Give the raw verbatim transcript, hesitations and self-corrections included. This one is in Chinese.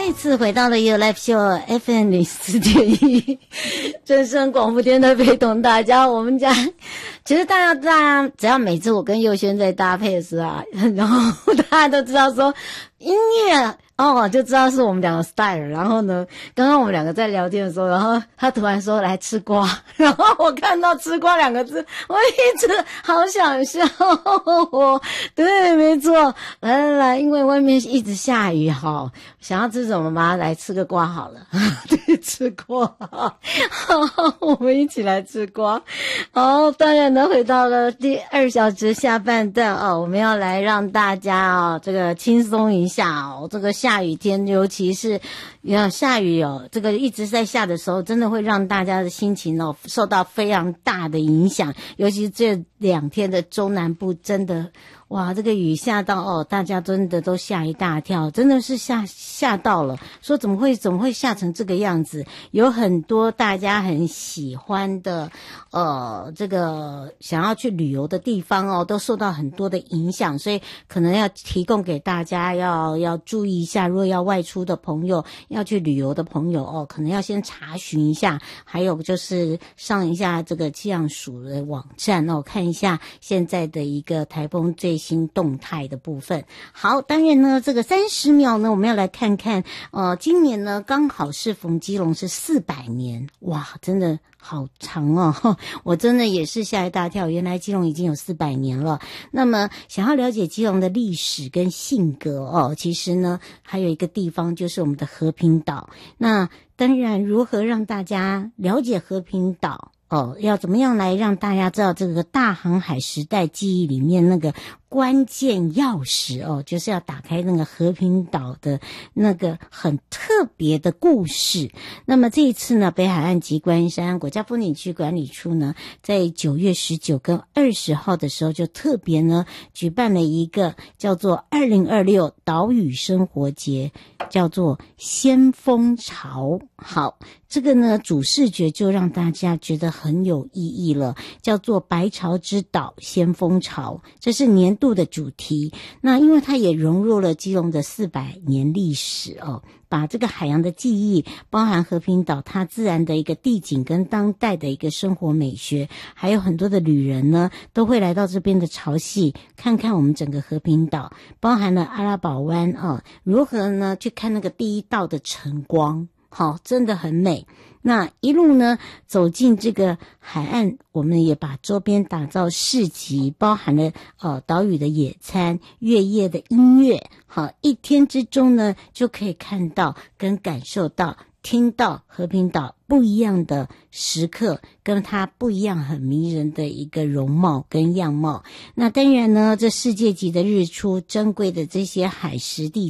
再次回到了 You Live Show F M 零四点一，真声广播电台陪同大家。我们家其实大家大家只要每次我跟佑轩在搭配的时候啊，然后大家都知道说音乐哦，就知道是我们两个 style。然后呢，刚刚我们两个在聊天的时候，然后他突然说来吃瓜，然后我看到吃瓜两个字，我一直好想笑。对，没错，来来来，因为外面一直下雨，好，想要吃什么吗？来吃个瓜好了。对，吃瓜，好，我们一起来吃瓜。好，当然呢，回到了第二小时下半段哦，我们要来让大家哦，这个轻松一下哦，这个下雨天，尤其是要下雨哦，这个一直在下的时候，真的会让大家的心情哦受到非常大的影响，尤其这两天的中南部真的。哇，这个雨下到哦，大家真的都吓一大跳，真的是吓吓到了，说怎么会怎么会下成这个样子？有很多大家很喜欢的，呃，这个想要去旅游的地方哦，都受到很多的影响，所以可能要提供给大家要要注意一下，如果要外出的朋友，要去旅游的朋友哦，可能要先查询一下，还有就是上一下这个气象署的网站哦，看一下现在的一个台风最新动态的部分。好，当然呢，这个三十秒呢，我们要来看看，呃，今年呢刚好是逢基隆是四百年，哇，真的好长哦！我真的也是吓一大跳，原来基隆已经有四百年了。那么，想要了解基隆的历史跟性格哦，其实呢，还有一个地方就是我们的和平岛。那当然，如何让大家了解和平岛？哦，要怎么样来让大家知道这个大航海时代记忆里面那个关键钥匙哦，就是要打开那个和平岛的那个很特别的故事。那么这一次呢，北海岸及观音山国家风景区管理处呢，在九月十九跟二十号的时候，就特别呢举办了一个叫做二零二六岛屿生活节，叫做先锋潮。好，这个呢主视觉就让大家觉得很有意义了，叫做白潮之岛先锋潮，这是年度的主题。那因为它也融入了基隆的四百年历史哦，把这个海洋的记忆，包含和平岛它自然的一个地景跟当代的一个生活美学，还有很多的旅人呢都会来到这边的潮汐，看看我们整个和平岛，包含了阿拉堡湾啊，如何呢去看那个第一道的晨光，好，真的很美。那一路呢走进这个海岸，我们也把周边打造市集，包含了呃岛屿的野餐、月夜的音乐，好，一天之中呢就可以看到跟感受到听到和平岛不一样的时刻，跟它不一样很迷人的一个容貌跟样貌。那当然呢，这世界级的日出，珍贵的这些海蚀地